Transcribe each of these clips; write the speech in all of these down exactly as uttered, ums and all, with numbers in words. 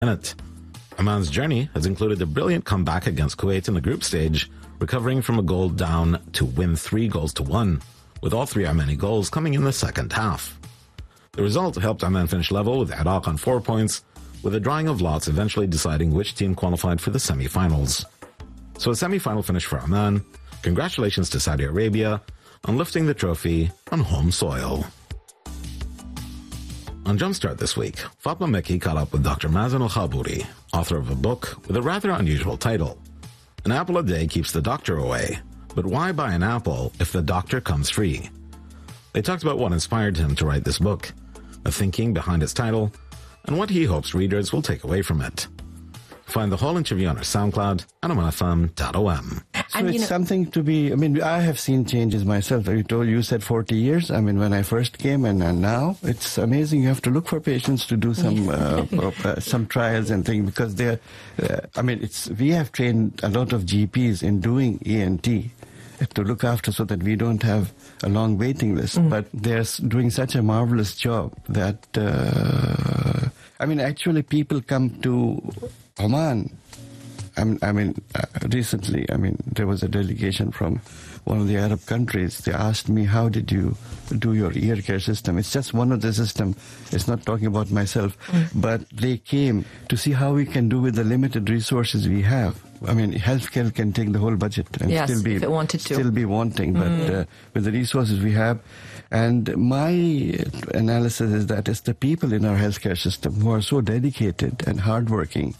minute. Oman's journey has included a brilliant comeback against Kuwait in the group stage, recovering from a goal down to win three goals to one, with all three Omani goals coming in the second half. The result helped Oman finish level with Iraq on four points, with a drawing of lots eventually deciding which team qualified for the semi-finals. So a semi-final finish for Oman. Congratulations to Saudi Arabia on lifting the trophy on home soil. On Jumpstart this week, Fatma Mekki caught up with Doctor Mazen Al-Khabouri, author of a book with a rather unusual title. An apple a day keeps the doctor away, but why buy an apple if the doctor comes free? They talked about what inspired him to write this book, the thinking behind its title, and what he hopes readers will take away from it. Find the whole interview on our SoundCloud at oman f m dot o m. So and, it's know, something to be, I mean, I have seen changes myself. You told, you said forty years. I mean, when I first came and, and now, it's amazing. You have to look for patients to do some uh, uh, some trials and things because they're, uh, I mean, it's we have trained a lot of G Ps in doing E N T to look after so that we don't have a long waiting list. Mm. But they're doing such a marvelous job that, uh, I mean, actually people come to Oman. I mean, uh, recently, I mean, there was a delegation from one of the Arab countries. They asked me, how did you do your ear care system? It's just one of the system. It's not talking about myself. Mm. But they came to see how we can do with the limited resources we have. I mean, healthcare can take the whole budget and yes, still be if it wanted to. still be wanting. But mm. uh, with the resources we have, and my analysis is that it's the people in our healthcare system who are so dedicated and hardworking.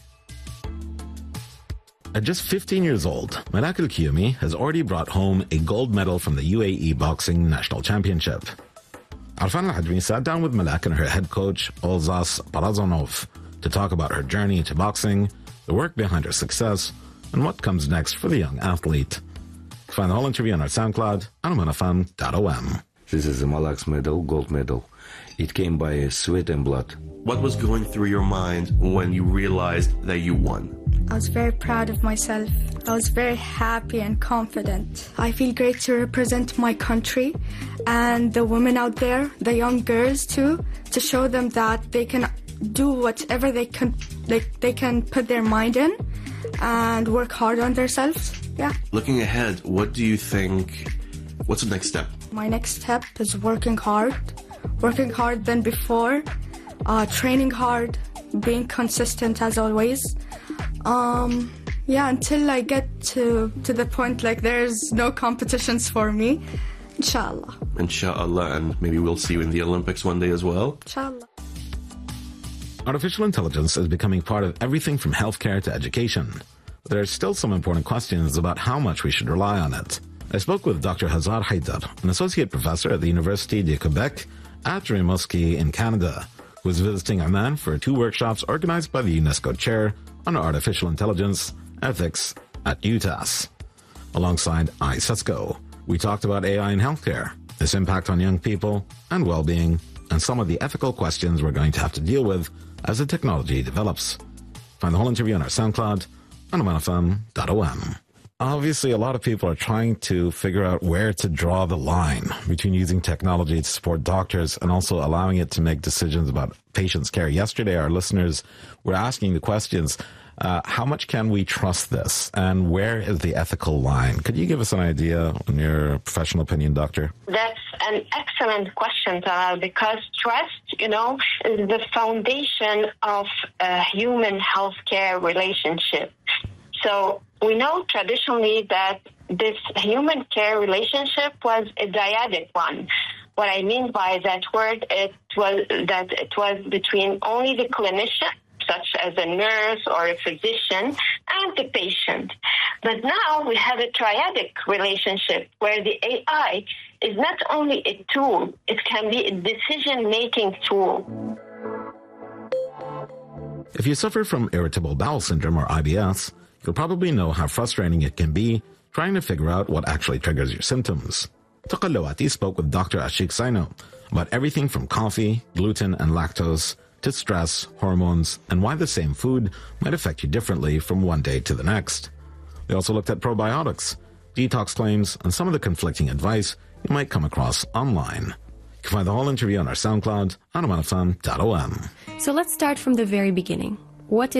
At just fifteen years old, Malak Al-Qiyumi has already brought home a gold medal from the U A E Boxing National Championship. Arfan Al-Hadmi sat down with Malak and her head coach, Olzas Barazanov, to talk about her journey into boxing, the work behind her success, and what comes next for the young athlete. Find the whole interview on our SoundCloud at oman f m dot o m. This is a Malak's medal, gold medal. It came by sweat and blood. What was going through your mind when you realized that you won? I was very proud of myself. I was very happy and confident. I feel great to represent my country and the women out there, the young girls too, to show them that they can do whatever they can, they, they can put their mind in and work hard on themselves. Yeah. Looking ahead, what do you think, what's the next step? My next step is working hard, working hard than before, uh, training hard, being consistent as always. Um, yeah, until I get to, to the point like there's no competitions for me. Inshallah. Inshallah, and maybe we'll see you in the Olympics one day as well. Inshallah. Artificial intelligence is becoming part of everything from healthcare to education. But there are still some important questions about how much we should rely on it. I spoke with Doctor Hazar Haidar, an associate professor at the Université de Quebec at Rimouski in Canada, who is visiting Oman for two workshops organized by the UNESCO Chair on Artificial Intelligence Ethics at UTAS. Alongside iCesco, we talked about A I in healthcare, its impact on young people and well-being, and some of the ethical questions we're going to have to deal with as the technology develops. Find the whole interview on our SoundCloud on oman f m dot o m. Obviously, a lot of people are trying to figure out where to draw the line between using technology to support doctors and also allowing it to make decisions about patients' care. Yesterday, our listeners were asking the questions, uh, how much can we trust this? And where is the ethical line? Could you give us an idea, in your professional opinion, doctor? That's an excellent question, Talal, because trust, you know, is the foundation of a human healthcare relationship. So we know traditionally that this human care relationship was a dyadic one. What I mean by that word, it was that it was between only the clinician, such as a nurse or a physician, and the patient. But now we have a triadic relationship where the A I is not only a tool, it can be a decision-making tool. If you suffer from irritable bowel syndrome or I B S, you'll probably know how frustrating it can be trying to figure out what actually triggers your symptoms. Taqallawati spoke with Doctor Ashik Saino about everything from coffee, gluten, and lactose to stress, hormones, and why the same food might affect you differently from one day to the next. They also looked at probiotics, detox claims, and some of the conflicting advice you might come across online. You can find the whole interview on our SoundCloud on oman f m dot o m. So let's start from the very beginning. What